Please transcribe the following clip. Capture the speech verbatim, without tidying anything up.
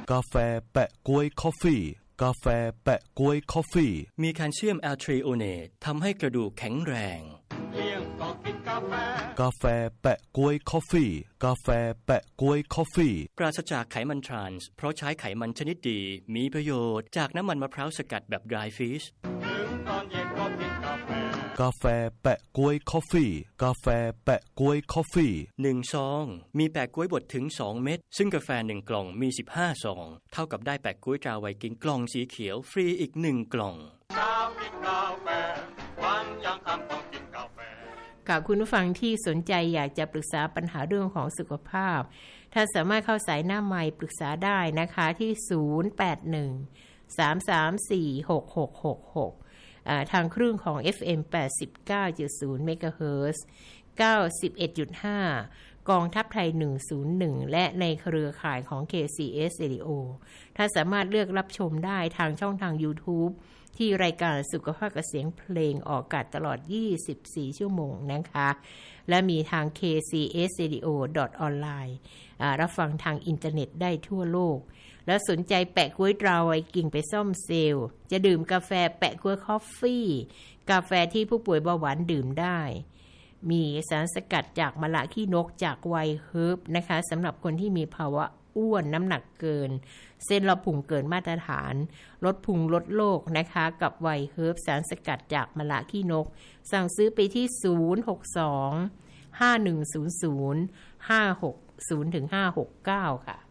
กาแฟแปะก๊วยคอฟฟี่กาแฟแปะก๊วยคอฟฟี่มีแคลเซียมแอลทริโอเนตทำให้กระดูกแข็งแรงเลี้ยงก็กินกาแฟกาแฟแปะก๊วยคอฟฟี่กาแฟแปะก๊วยคอฟฟี่ปราศจากไขมันทรานส์เพราะใช้ไขมันชนิดดีมีประโยชน์จากน้ำมันมะพร้าวสกัดแบบ dry fish ถึงตอนเย็นก็กินกาแฟกาแฟแปะก๊วยคอฟฟี่กาแฟแปะก๊วยคอฟฟี่หนึ่งซองมีแปะก๊วยบดถึงสองเม็ดซึ่งกาแฟหนึ่งกล่องมีสิบห้าซองเท่ากับได้แปะก๊วยตราไวกิ้งกล่องสีเขียวฟรีอีกหนึ่งกล่องเช้ากินกาแฟวันยังค่ำต้องกินกาแฟกับคุณผู้ฟังที่สนใจอยากจะปรึกษาปัญหาเรื่องของสุขภาพท่านสามารถเข้าสายหน้าไมค์ปรึกษาได้นะคะที่ศูนย์ แปด หนึ่ง สาม สาม สี่ หก หก หก หกทางคลื่นของ เอฟ เอ็ม แปดสิบเก้าจุดศูนย์ เมกะเฮิรตซ์ เก้าสิบเอ็ดจุดห้า กองทัพไทยหนึ่งศูนย์หนึ่งและในเครือข่ายของ เค ซี เอส Radio ถ้าสามารถเลือกรับชมได้ทางช่องทาง YouTube ที่รายการสุขภาพกับเสียงเพลงออกอากาศตลอดยี่สิบสี่ชั่วโมงนะคะและมีทาง เค ซี เอส Radio ดอท ออนไลน์ อ่ารับฟังทางอินเทอร์เน็ตได้ทั่วโลกแล้วสนใจแปะก๊วยตราไวกิ้งไปซ่อมเซลล์จะดื่มกาแฟแปะก๊วยคอฟฟี่กาแฟที่ผู้ป่วยเบาหวานดื่มได้มีสารสกัดจากมะละขี้นกจากไวเฮิร์บนะคะสำหรับคนที่มีภาวะอ้วนน้ำหนักเกินเส้นรอบพุงเกินมาตรฐานลดพุงลดโรคนะคะกับไวเฮิร์บสารสกัดจากมะละขี้นกสั่งซื้อไปที่ศูนย์ หก สอง ห้า หนึ่ง ศูนย์ ศูนย์ ห้า หก ศูนย์ ถึง ห้า หก เก้าค่ะ